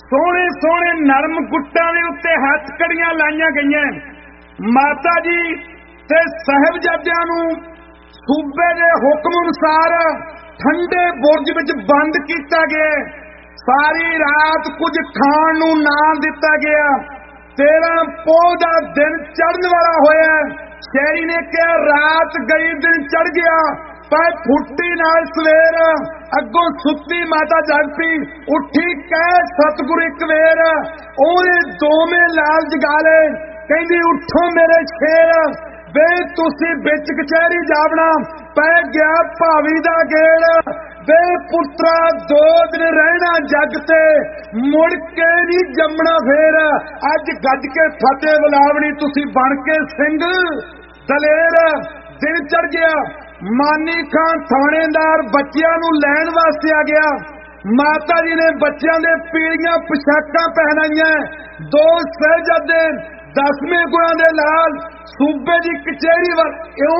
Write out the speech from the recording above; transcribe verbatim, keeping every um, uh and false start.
सोहने सोहने नरम गुट्टां दे उत्ते हथकड़ियां लाइयां गईयां। माता जी ते साहिबजादियां नूं सूबे दे हुक्म अनुसार ठंडे बुरज विच बंद कीता गया। सारी रात कुछ खाण नूं ना दिता गया। तेरह पोह दा दिन चढ़न वाला होया। शेरी ने कहा रात गई दिन चढ़ गया, पर फुट्टी नाल सवेर। अगों सुत्ती माता जाग पई, उठी कह सतगुरु इक वेर। ओने दोवें लाल जगा ले, कहंदी उठो मेरे शेर। वे तुसी बिच कचहरी जावना, पै गया भावी दा गेड़। वे पुत्रा दो दिन रहना जग ते, मुड़ के नहीं जमना फेर। अज गज के फतेह बुलावनी, तुसी बन के सिंह दलेर। दिन चढ़ गया। मानी खान थानेदार बच्चियां नूं लैण वास्ते आ गया। माता जी ने बच्चियां दे पीलियां पोशाकां पहनाइयां। दो सहजादे दसवें गुणा दे लाल सूबे की कचहरी वाल इउं